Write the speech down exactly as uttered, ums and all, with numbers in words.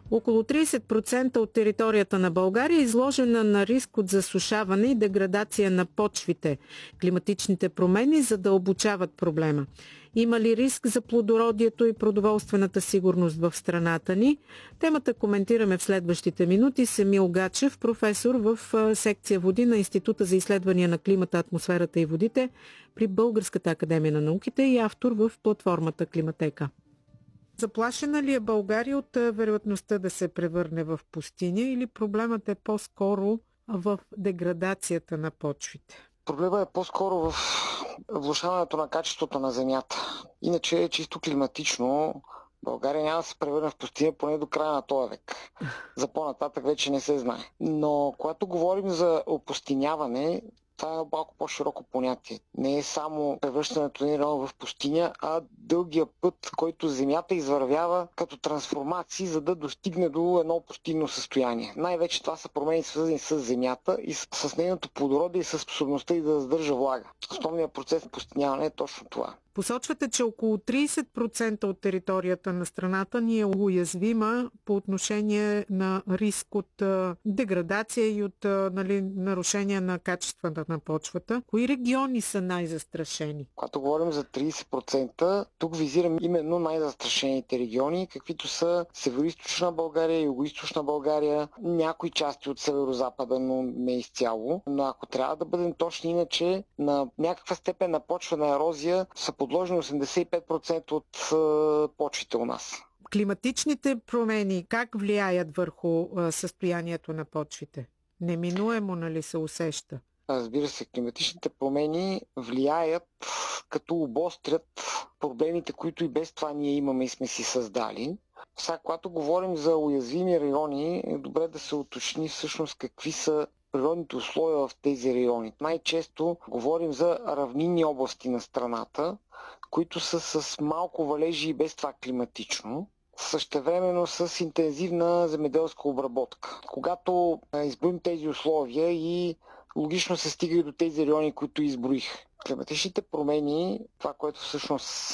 Около трийсет процента от територията на България е изложена на риск от засушаване и деградация на почвите. Климатичните промени задълбочават проблема. Има ли риск за плодородието и продоволствената сигурност в страната ни? Темата коментираме в следващите минути с Емил Гачев, професор в секция води на Института за изследвания на климата, атмосферата и водите при Българската академия на науките и автор в платформата Климатека. Заплашена ли е България от вероятността да се превърне в пустиня или проблемът е по-скоро в деградацията на почвите? Проблемът е по-скоро в влошаването на качеството на земята. Иначе чисто климатично България няма да се превърне в пустиня поне до края на този век. За по-нататък вече не се знае. Но когато говорим за опустиняване, това е малко по-широко понятие. Не е само превръщането на район в пустиня, а дългия път, който земята извървява като трансформации, за да достигне до едно пустинно състояние. Най-вече това са промени, свързани с земята и с, с нейното плодородие и с способността и да задържа влага. Основният процес на пустиняване е точно това. Посочвате, че около трийсет процента от територията на страната ни е уязвима по отношение на риск от а, деградация и от а, нали, нарушение на качествата на почвата. Кои региони са най-застрашени? Когато говорим за трийсет процента, тук визирам именно най-застрашените региони, каквито са Североизточна България, Югоизточна България, някои части от Северозапада, но не изцяло. Но ако трябва да бъдем точни, иначе на някаква степен на почвена ерозия са подложени осемдесет и пет процента от е, почвите у нас. Климатичните промени как влияят върху е, състоянието на почвите? Неминуемо, нали, се усеща? Разбира се, климатичните промени влияят като обострят проблемите, които и без това ние имаме и сме си създали. Сега, когато говорим за уязвими райони, е добре да се уточни всъщност какви са природните условия в тези райони. Най-често говорим за равнинни области на страната, които са с малко валежи и без това климатично, същевременно с интензивна земеделска обработка. Когато изброим тези условия и логично се стига и до тези райони, които изброих. Климатичните промени, това, което всъщност